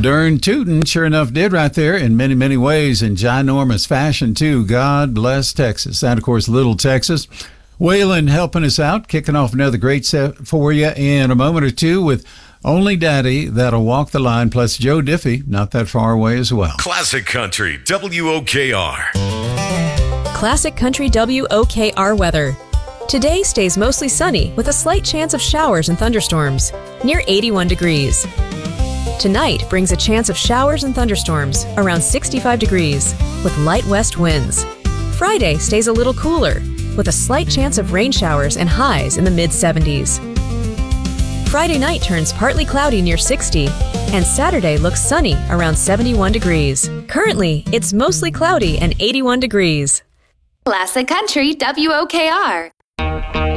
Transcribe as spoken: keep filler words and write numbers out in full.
Darn tootin' sure enough did right there in many, many ways, in ginormous fashion, too. God bless Texas. And, of course, Little Texas. Waylon helping us out, kicking off another great set for you in a moment or two with Only Daddy That'll Walk the Line, plus Joe Diffie, not that far away as well. Classic Country, W O K R. Classic Country W O K R weather. Today stays mostly sunny with a slight chance of showers and thunderstorms, near eighty-one degrees. Tonight brings a chance of showers and thunderstorms around sixty-five degrees with light west winds. Friday stays a little cooler with a slight chance of rain showers and highs in the mid seventies. Friday night turns partly cloudy near sixty, and Saturday looks sunny around seventy-one degrees. Currently, it's mostly cloudy and eighty-one degrees. Classic Country W O K R.